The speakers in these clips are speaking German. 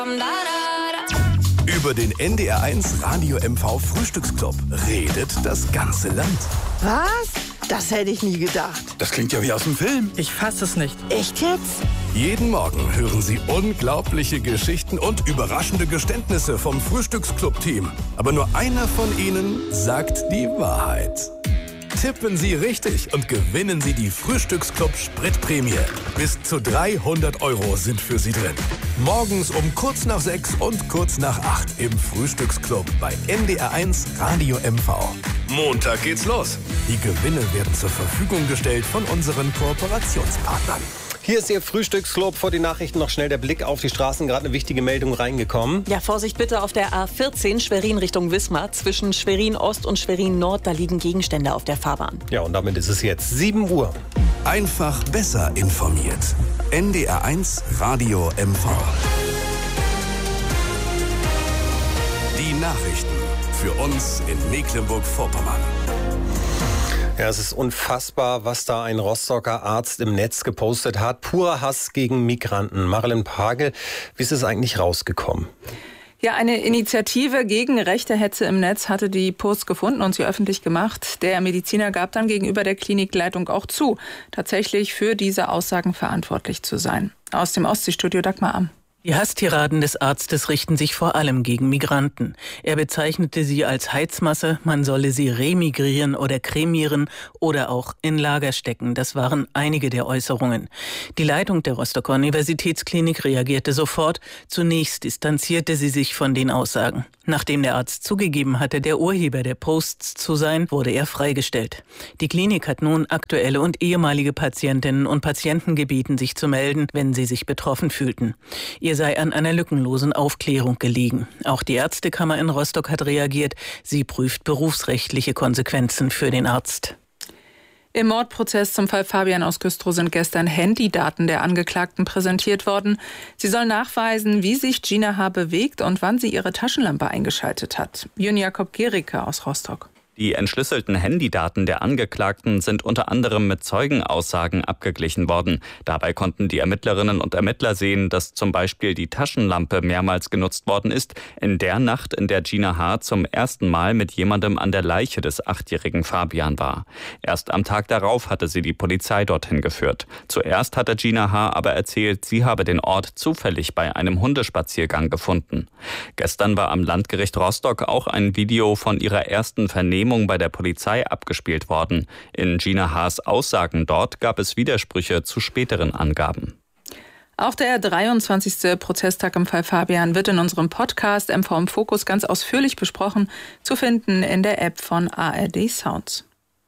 Über den NDR1 Radio MV Frühstücksclub redet das ganze Land. Was? Das hätte ich nie gedacht. Das klingt ja wie aus dem Film. Ich fasse es nicht. Echt jetzt? Jeden Morgen hören Sie unglaubliche Geschichten und überraschende Geständnisse vom Frühstücksclub-Team. Aber nur einer von ihnen sagt die Wahrheit. Tippen Sie richtig und gewinnen Sie die Frühstücksclub-Spritprämie. Bis zu 300 € sind für Sie drin. Morgens um kurz nach 6 und kurz nach 8 im Frühstücksclub bei NDR1 Radio MV. Montag geht's los. Die Gewinne werden zur Verfügung gestellt von unseren Kooperationspartnern. Hier ist Ihr Frühstücksclub. Vor den Nachrichten noch schnell der Blick auf die Straßen. Gerade eine wichtige Meldung reingekommen. Ja, Vorsicht bitte auf der A14 Schwerin Richtung Wismar. Zwischen Schwerin Ost und Schwerin Nord, da liegen Gegenstände auf der Fahrbahn. Ja, und damit ist es jetzt 7 Uhr. Einfach besser informiert. NDR1 Radio MV. Die Nachrichten für uns in Mecklenburg-Vorpommern. Ja, es ist unfassbar, was da ein Rostocker Arzt im Netz gepostet hat. Purer Hass gegen Migranten. Marilyn Pagel, wie ist es eigentlich rausgekommen? Ja, eine Initiative gegen rechte Hetze im Netz hatte die Post gefunden und sie öffentlich gemacht. Der Mediziner gab dann gegenüber der Klinikleitung auch zu, tatsächlich für diese Aussagen verantwortlich zu sein. Aus dem Ostseestudio Dagmar Am. Die Hasstiraden des Arztes richten sich vor allem gegen Migranten. Er bezeichnete sie als Heizmasse, man solle sie remigrieren oder kremieren oder auch in Lager stecken. Das waren einige der Äußerungen. Die Leitung der Rostocker Universitätsklinik reagierte sofort. Zunächst distanzierte sie sich von den Aussagen. Nachdem der Arzt zugegeben hatte, der Urheber der Posts zu sein, wurde er freigestellt. Die Klinik hat nun aktuelle und ehemalige Patientinnen und Patienten gebeten, sich zu melden, wenn sie sich betroffen fühlten. Ihr sei an einer lückenlosen Aufklärung gelegen. Auch die Ärztekammer in Rostock hat reagiert. Sie prüft berufsrechtliche Konsequenzen für den Arzt. Im Mordprozess zum Fall Fabian aus Güstrow sind gestern Handydaten der Angeklagten präsentiert worden. Sie sollen nachweisen, wie sich Gina H. bewegt und wann sie ihre Taschenlampe eingeschaltet hat. Jürgen Jakob Gericke aus Rostock. Die entschlüsselten Handydaten der Angeklagten sind unter anderem mit Zeugenaussagen abgeglichen worden. Dabei konnten die Ermittlerinnen und Ermittler sehen, dass zum Beispiel die Taschenlampe mehrmals genutzt worden ist, in der Nacht, in der Gina H. zum ersten Mal mit jemandem an der Leiche des 8-jährigen Fabian war. Erst am Tag darauf hatte sie die Polizei dorthin geführt. Zuerst hatte Gina H. aber erzählt, sie habe den Ort zufällig bei einem Hundespaziergang gefunden. Gestern war am Landgericht Rostock auch ein Video von ihrer ersten Vernehmung bei der Polizei abgespielt worden. In Gina H.'s Aussagen dort gab es Widersprüche zu späteren Angaben. Auch der 23. Prozesstag im Fall Fabian wird in unserem Podcast MV im Fokus ganz ausführlich besprochen, zu finden in der App von ARD Sounds.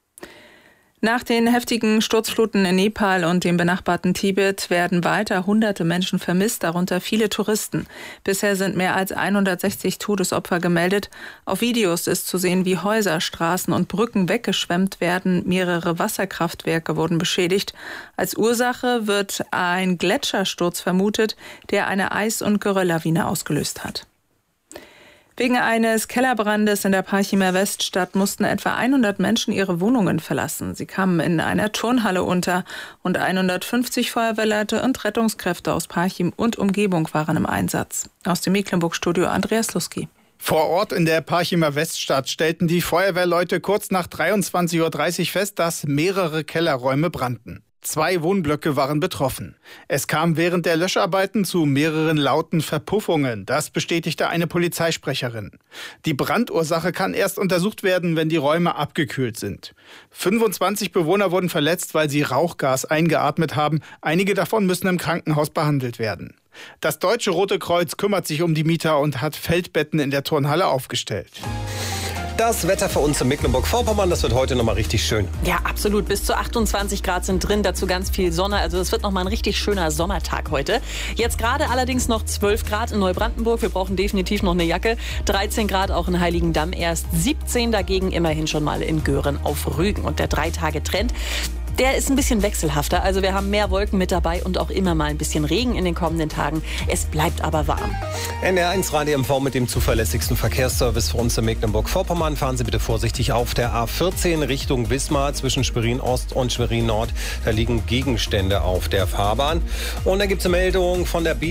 Nach den heftigen Sturzfluten in Nepal und dem benachbarten Tibet werden weiter hunderte Menschen vermisst, darunter viele Touristen. Bisher sind mehr als 160 Todesopfer gemeldet. Auf Videos ist zu sehen, wie Häuser, Straßen und Brücken weggeschwemmt werden. Mehrere Wasserkraftwerke wurden beschädigt. Als Ursache wird ein Gletschersturz vermutet, der eine Eis- und Gerölllawine ausgelöst hat. Wegen eines Kellerbrandes in der Parchimer Weststadt mussten etwa 100 Menschen ihre Wohnungen verlassen. Sie kamen in einer Turnhalle unter. Rund 150 Feuerwehrleute und Rettungskräfte aus Parchim und Umgebung waren im Einsatz. Aus dem Mecklenburg-Studio Andreas Luski. Vor Ort in der Parchimer Weststadt stellten die Feuerwehrleute kurz nach 23:30 Uhr fest, dass mehrere Kellerräume brannten. 2 Wohnblöcke waren betroffen. Es kam während der Löscharbeiten zu mehreren lauten Verpuffungen. Das bestätigte eine Polizeisprecherin. Die Brandursache kann erst untersucht werden, wenn die Räume abgekühlt sind. 25 Bewohner wurden verletzt, weil sie Rauchgas eingeatmet haben. Einige davon müssen im Krankenhaus behandelt werden. Das Deutsche Rote Kreuz kümmert sich um die Mieter und hat Feldbetten in der Turnhalle aufgestellt. Das Wetter für uns in Mecklenburg-Vorpommern, das wird heute nochmal richtig schön. Ja, absolut. Bis zu 28 Grad sind drin, dazu ganz viel Sonne. Also es wird nochmal ein richtig schöner Sommertag heute. Jetzt gerade allerdings noch 12 Grad in Neubrandenburg. Wir brauchen definitiv noch eine Jacke. 13 Grad auch in Heiligendamm, erst 17 dagegen immerhin schon mal in Göhren auf Rügen. Und der 3-Tage-Trend, Der ist ein bisschen wechselhafter. Also wir haben mehr Wolken mit dabei und auch immer mal ein bisschen Regen in den kommenden Tagen. Es bleibt aber warm. NDR1 Radio MV mit dem zuverlässigsten Verkehrsservice für uns in Mecklenburg-Vorpommern. Fahren Sie bitte vorsichtig auf der A14 Richtung Wismar zwischen Schwerin-Ost und Schwerin-Nord. Da liegen Gegenstände auf der Fahrbahn. Und da gibt es eine Meldung von der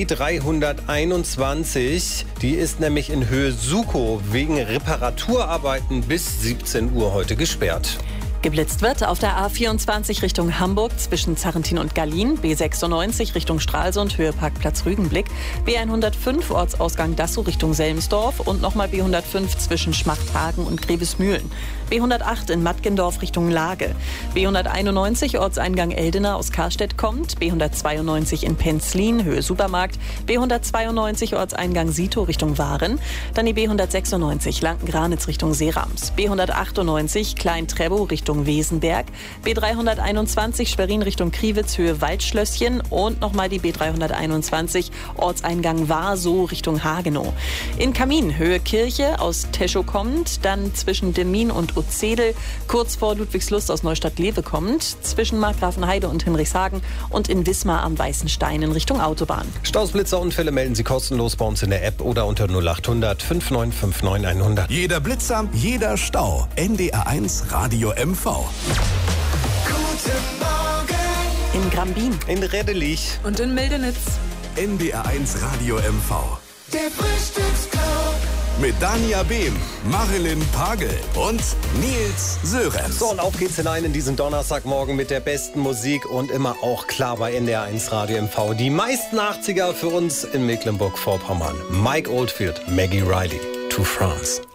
B321. Die ist nämlich in Höhe Sukow wegen Reparaturarbeiten bis 17 Uhr heute gesperrt. Geblitzt wird auf der A24 Richtung Hamburg zwischen Zarrentin und Gallien, B96 Richtung Stralsund, Höhe Parkplatz Rügenblick, B105 Ortsausgang Dassow Richtung Selmsdorf und nochmal B105 zwischen Schmachthagen und Grevesmühlen, B108 in Mattgendorf Richtung Lage, B191 Ortseingang Eldena aus Karstedt kommt, B192 in Penzlin, Höhe Supermarkt, B192 Ortseingang Sito Richtung Waren, dann die B196 Lanken-Granitz Richtung Seerams, B198 Klein-Trebow Richtung Wesenberg, B321 Schwerin Richtung Kriwitz, Höhe Waldschlösschen und nochmal die B321 Ortseingang Warsow Richtung Hagenow. In Kamin, Höhe Kirche aus Teschow kommt, dann zwischen Demmin und Utzedel, kurz vor Ludwigslust aus Neustadt-Lewe kommt, zwischen Markgrafenheide und Hinrichshagen und in Wismar am Weißen Stein in Richtung Autobahn. Staus, Blitzer, Unfälle melden Sie kostenlos bei uns in der App oder unter 0800 5959 100. Jeder Blitzer, jeder Stau. NDR1 Radio MV. Guten Morgen. In Grambin. In Reddelich. Und in Mildenitz. NDR1 Radio MV. Der Frühstücksclub. Mit Dania Behm, Marilyn Pagel und Nils Sörensen. So, und auf geht's hinein in diesen Donnerstagmorgen mit der besten Musik und immer auch klar bei NDR1 Radio MV. Die meisten 80er für uns in Mecklenburg-Vorpommern. Mike Oldfield, Maggie Riley, To France.